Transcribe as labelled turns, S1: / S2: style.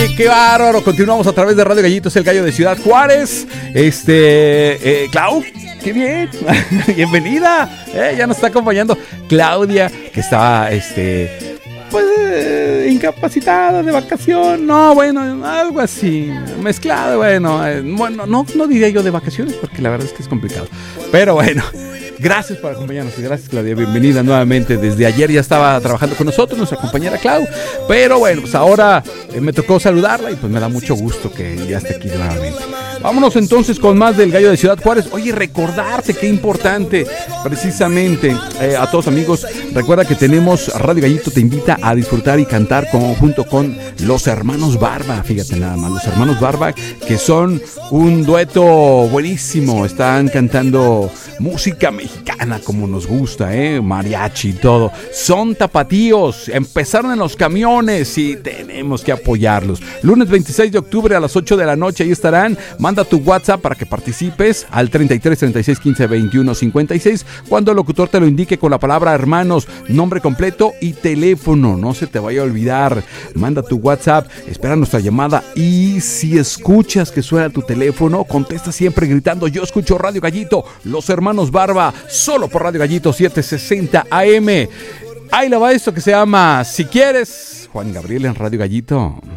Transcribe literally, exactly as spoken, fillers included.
S1: Oye, qué bárbaro. Continuamos a través de Radio Gallito, es el gallo de Ciudad Juárez. Este, eh, Clau, qué bien. Bienvenida. Eh, ya nos está acompañando Claudia, que estaba, este, pues, eh, incapacitada de vacación. No, bueno, algo así. Mezclado, bueno. Eh, bueno, no, no diría yo de vacaciones, porque la verdad es que es complicado. Pero bueno. Gracias por acompañarnos y gracias, Claudia, bienvenida nuevamente. Desde ayer ya estaba trabajando con nosotros nuestra compañera Clau, pero bueno, pues ahora eh, me tocó saludarla y pues me da mucho gusto que ya esté aquí nuevamente. Vámonos entonces con más del gallo de Ciudad Juárez. Oye, recordarte qué importante, precisamente, eh, a todos amigos, recuerda que tenemos Radio Gallito te invita a disfrutar y cantar con, junto con los hermanos Barba. Fíjate nada más, los hermanos Barba, que son un dueto buenísimo, están cantando música mexicana como nos gusta, eh, mariachi y todo. Son tapatíos, empezaron en los camiones y tenemos que apoyarlos. Lunes veintiséis de octubre a las ocho de la noche, ahí estarán. Manda tu WhatsApp para que participes al treinta y tres, treinta y seis, quince, veintiuno, cincuenta y seis, cuando el locutor te lo indique con la palabra hermanos, nombre completo y teléfono. No se te vaya a olvidar. Manda tu WhatsApp, espera nuestra llamada y si escuchas que suena tu teléfono, contesta siempre gritando: yo escucho Radio Gallito, los hermanos Barba, solo por Radio Gallito setecientos sesenta A M. Ahí le va esto que se llama Si Quieres, Juan Gabriel en Radio Gallito.